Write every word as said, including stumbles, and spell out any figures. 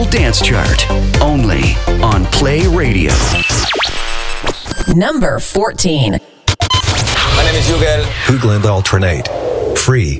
Global Dance Chart. Only on Play Radio. Number fourteen. My name is Jugel. Hoogland Alternate. Free.